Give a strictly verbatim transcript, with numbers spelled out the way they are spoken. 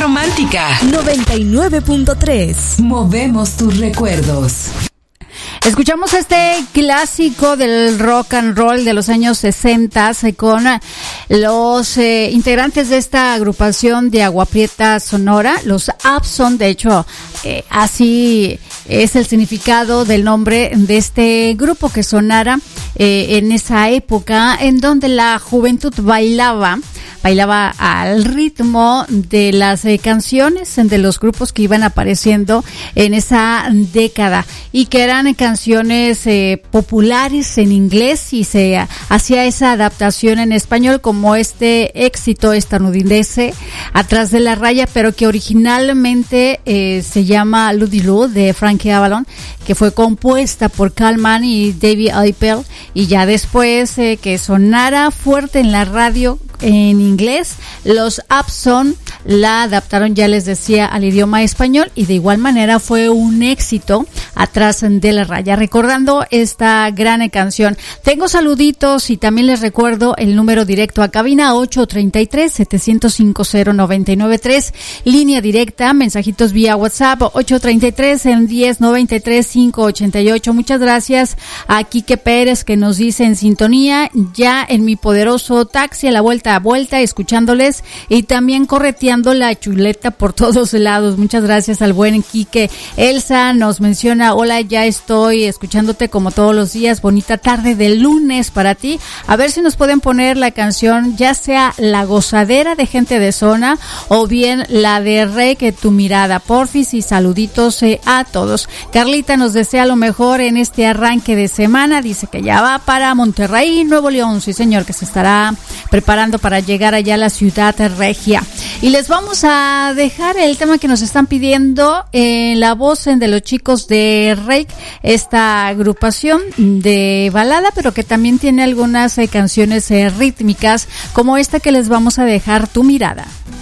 romántica. noventa y nueve punto tres. Movemos tus recuerdos. Escuchamos este clásico del rock and roll de los años sesenta con los eh, integrantes de esta agrupación de Agua Prieta Sonora, los Abson. De hecho, eh, así es el significado del nombre de este grupo, que sonara eh, en esa época en donde la juventud bailaba bailaba al ritmo de las eh, canciones de los grupos que iban apareciendo en esa década y que eran canciones eh, populares en inglés, y se hacía esa adaptación en español, como este éxito estadounidense Atrás de la raya, pero que originalmente eh, se llama Ludi Lou, de Frankie Avalon, que fue compuesta por Carl Mann y David Appel, y ya después eh, que sonara fuerte en la radio en inglés, los Abson la adaptaron, ya les decía, al idioma español, y de igual manera fue un éxito Atrás de la raya. Recordando esta gran canción, tengo saluditos y también les recuerdo el número directo a cabina: ocho treinta y tres, setecientos cincuenta, noventa y nueve tres, línea directa, mensajitos vía WhatsApp ocho treinta y tres, en diez noventa y tres, quinientos ochenta y ocho. Muchas gracias a Quique Pérez, que nos dice: en sintonía, ya en mi poderoso taxi a la vuelta a vuelta, escuchándoles y también correteando la chuleta por todos lados. Muchas gracias al buen Quique. Elsa nos menciona: hola, ya estoy escuchándote como todos los días, bonita tarde de lunes para ti. A ver si nos pueden poner la canción, ya sea La Gozadera de Gente de Zona o bien la de Rey, que tu mirada, porfis, y saluditos eh, a todos. Carlita nos desea lo mejor en este arranque de semana, dice que ya va para Monterrey, Nuevo León, sí señor, que se estará preparando para llegar allá a la ciudad regia. Y les vamos a dejar el tema que nos están pidiendo en la voz de los chicos de Rake, esta agrupación de balada, pero que también tiene algunas eh, canciones eh, rítmicas, como esta que les vamos a dejar, Tu Mirada.